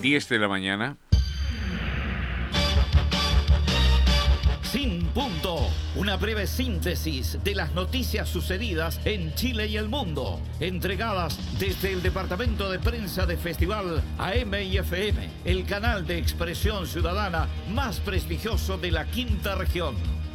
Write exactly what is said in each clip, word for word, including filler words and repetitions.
diez de la mañana. Sin punto, una breve síntesis de las noticias sucedidas en Chile y el mundo, entregadas desde el Departamento de Prensa de Festival A M y F M, el canal de expresión ciudadana más prestigioso de la quinta región.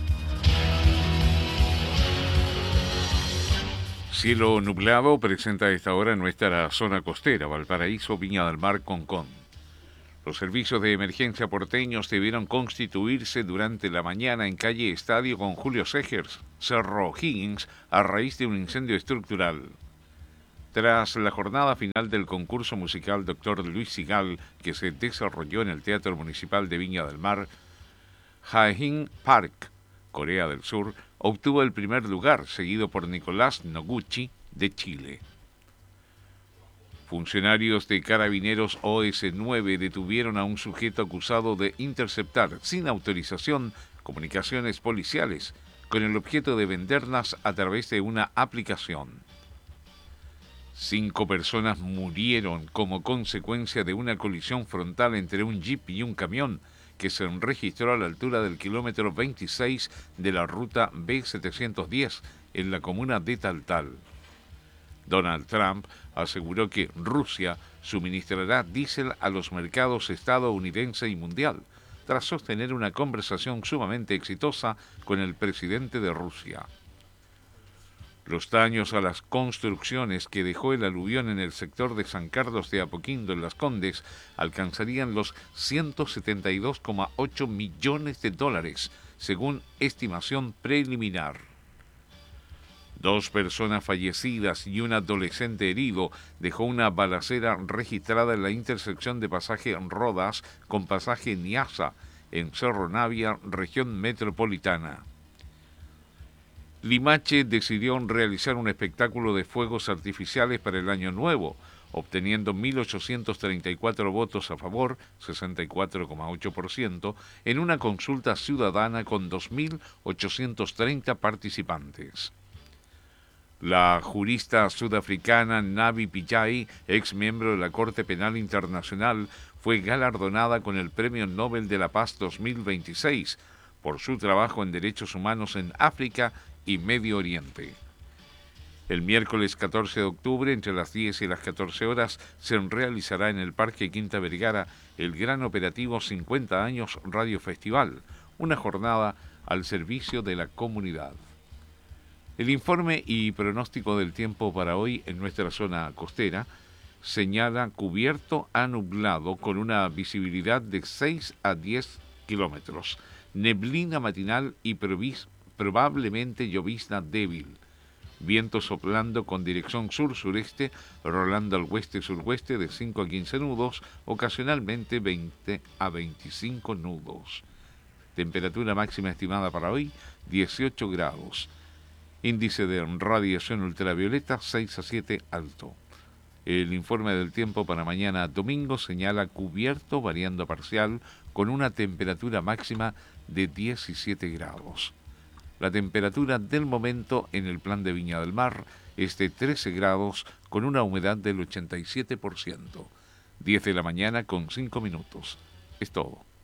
Cielo nublado presenta a esta hora nuestra zona costera, Valparaíso, Viña del Mar, Concón. Los servicios de emergencia porteños debieron constituirse durante la mañana en calle Estadio con Julio Segers, Cerro Higgins, a raíz de un incendio estructural. Tras la jornada final del concurso musical Doctor Luis Sigal, que se desarrolló en el Teatro Municipal de Viña del Mar, Haein Park, Corea del Sur, obtuvo el primer lugar, seguido por Nicolás Noguchi, de Chile. Funcionarios de Carabineros O S nueve detuvieron a un sujeto acusado de interceptar, sin autorización, comunicaciones policiales, con el objeto de venderlas a través de una aplicación. Cinco personas murieron como consecuencia de una colisión frontal entre un jeep y un camión, que se registró a la altura del kilómetro veintiséis de la ruta B setecientos diez, en la comuna de Taltal. Donald Trump aseguró que Rusia suministrará diésel a los mercados estadounidense y mundial, tras sostener una conversación sumamente exitosa con el presidente de Rusia. Los daños a las construcciones que dejó el aluvión en el sector de San Carlos de Apoquindo, en Las Condes, alcanzarían los ciento setenta y dos coma ocho millones de dólares, según estimación preliminar. Dos personas fallecidas y un adolescente herido dejó una balacera registrada en la intersección de pasaje Rodas con pasaje Niasa, en Cerro Navia, región metropolitana. Limache decidió realizar un espectáculo de fuegos artificiales para el Año Nuevo, obteniendo mil ochocientos treinta y cuatro votos a favor, sesenta y cuatro coma ocho por ciento, en una consulta ciudadana con dos mil ochocientos treinta participantes. La jurista sudafricana Navi Pillay, ex miembro de la Corte Penal Internacional, fue galardonada con el Premio Nobel de la Paz dos mil veintiséis por su trabajo en derechos humanos en África y Medio Oriente. El miércoles catorce de octubre, entre las diez y las catorce horas, se realizará en el Parque Quinta Vergara el gran operativo cincuenta años Radio Festival, una jornada al servicio de la comunidad. El informe y pronóstico del tiempo para hoy en nuestra zona costera señala cubierto a nublado con una visibilidad de seis a diez kilómetros, neblina matinal y provis- probablemente llovizna débil, viento soplando con dirección sur-sureste, rolando al oeste-suroeste de cinco a quince nudos, ocasionalmente veinte a veinticinco nudos. Temperatura máxima estimada para hoy, dieciocho grados. Índice de radiación ultravioleta seis a siete alto. El informe del tiempo para mañana domingo señala cubierto variando parcial con una temperatura máxima de diecisiete grados. La temperatura del momento en el plan de Viña del Mar es de trece grados con una humedad del ochenta y siete por ciento. diez de la mañana con cinco minutos. Es todo.